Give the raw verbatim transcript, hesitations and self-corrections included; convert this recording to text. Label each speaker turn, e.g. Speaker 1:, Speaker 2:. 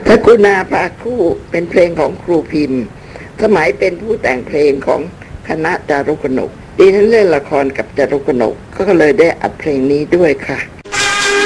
Speaker 1: พระกุณาภาคู่เป็นเพลงของครูพิมพ์สมัยเป็นผู้แต่งเพลงของคณะจารุกนกดิฉันเล่นละครกับจารุกนกก็เลยได้อัดเพลงนี้ด้วยค่ะ